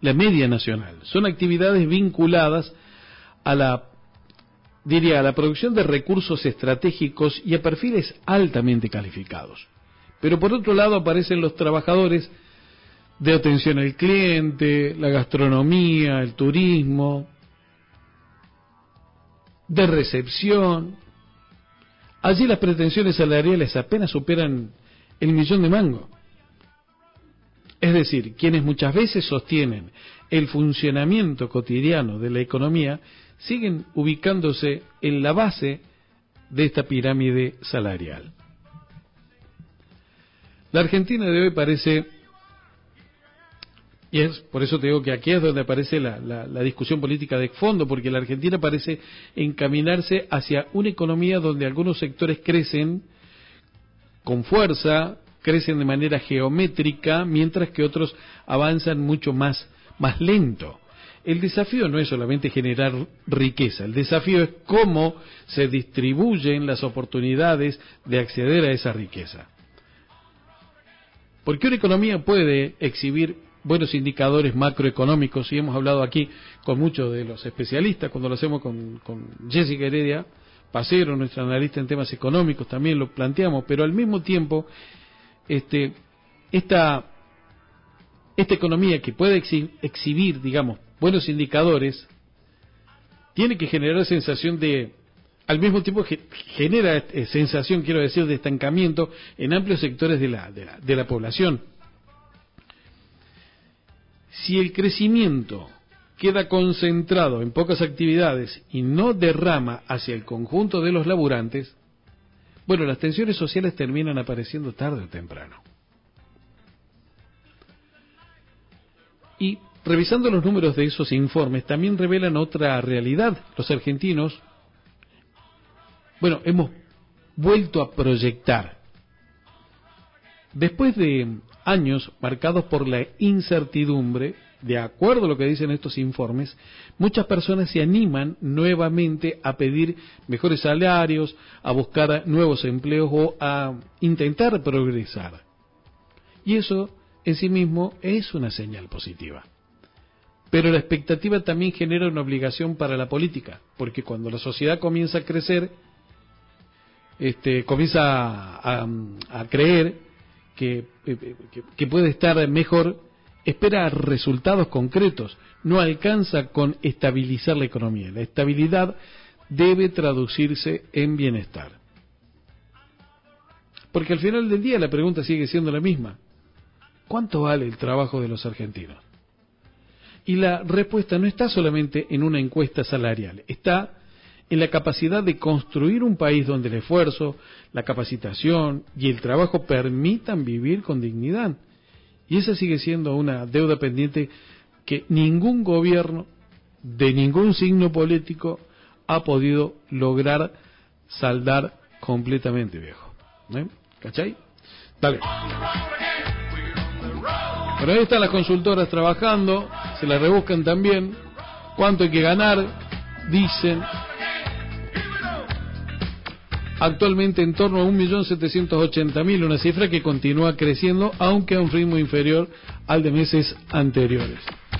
la media nacional. Son actividades vinculadas a la producción de recursos estratégicos y a perfiles altamente calificados. Pero por otro lado aparecen los trabajadores de atención al cliente, la gastronomía, el turismo, de recepción. Allí las pretensiones salariales apenas superan el 1.000.000 de mangos. Es decir, quienes muchas veces sostienen el funcionamiento cotidiano de la economía siguen ubicándose en la base de esta pirámide salarial. La Argentina de hoy parece, y es por eso te digo que aquí es donde aparece la discusión política de fondo, porque la Argentina parece encaminarse hacia una economía donde algunos sectores crecen con fuerza, crecen de manera geométrica, mientras que otros avanzan mucho más lento. El desafío no es solamente generar riqueza, el desafío es cómo se distribuyen las oportunidades de acceder a esa riqueza. Porque una economía puede exhibir buenos indicadores macroeconómicos, y hemos hablado aquí con muchos de los especialistas, cuando lo hacemos con Jessica Heredia Pacero, nuestra analista en temas económicos, también lo planteamos, pero al mismo tiempo esta economía que puede exhibir, digamos, buenos indicadores, tiene que generar sensación de, al mismo tiempo genera sensación, quiero decir, de estancamiento en amplios sectores de la población. Si el crecimiento queda concentrado en pocas actividades y no derrama hacia el conjunto de los laburantes, bueno, las tensiones sociales terminan apareciendo tarde o temprano. Y revisando los números de esos informes, también revelan otra realidad. Los argentinos, bueno, hemos vuelto a proyectar. Después de años marcados por la incertidumbre, de acuerdo a lo que dicen estos informes, muchas personas se animan nuevamente a pedir mejores salarios, a buscar nuevos empleos o a intentar progresar. Y eso en sí mismo es una señal positiva. Pero la expectativa también genera una obligación para la política, porque cuando la sociedad comienza a crecer, comienza a creer que puede estar mejor, espera resultados concretos, no alcanza con estabilizar la economía. La estabilidad debe traducirse en bienestar. Porque al final del día la pregunta sigue siendo la misma: ¿cuánto vale el trabajo de los argentinos? Y la respuesta no está solamente en una encuesta salarial, está en la capacidad de construir un país donde el esfuerzo, la capacitación y el trabajo permitan vivir con dignidad. Y esa sigue siendo una deuda pendiente que ningún gobierno de ningún signo político ha podido lograr saldar completamente, viejo. ¿Cachai? Dale. Pero ahí están las consultoras trabajando, se las rebuscan también. ¿Cuánto hay que ganar? Dicen. Actualmente en torno a 1.780.000, una cifra que continúa creciendo, aunque a un ritmo inferior al de meses anteriores.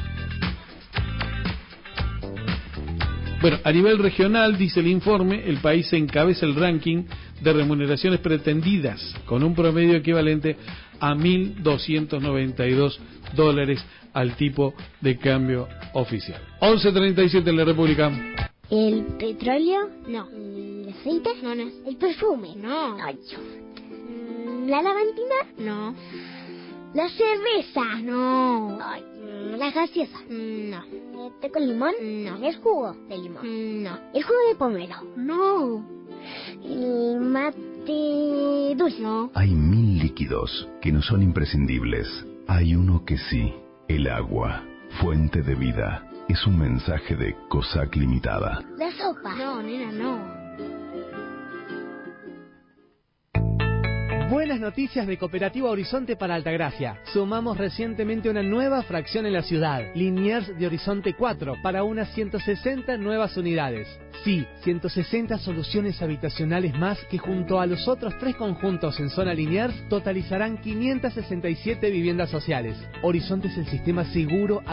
Bueno, a nivel regional, dice el informe, el país encabeza el ranking de remuneraciones pretendidas, con un promedio equivalente a $1.292 al tipo de cambio oficial. 11:37 en la República. ¿El petróleo? No. ¿El aceite? No, no. ¿El perfume? No. Ay, ¿la lavandina? No. ¿La cerveza? No. Ay, ¿la gaseosa? No. ¿El té con limón? No. ¿El jugo de limón? No. ¿El jugo de pomelo? No. ¿El mate dulce? No. Hay 1000 líquidos que no son imprescindibles. Hay uno que sí. El agua, fuente de vida. Es un mensaje de COSAC Limitada. La sopa. No, nena, no. Buenas noticias de Cooperativa Horizonte para Altagracia. Sumamos recientemente una nueva fracción en la ciudad, Liniers de Horizonte 4, para unas 160 nuevas unidades. Sí, 160 soluciones habitacionales más que junto a los otros 3 conjuntos en zona Liniers totalizarán 567 viviendas sociales. Horizonte es el sistema seguro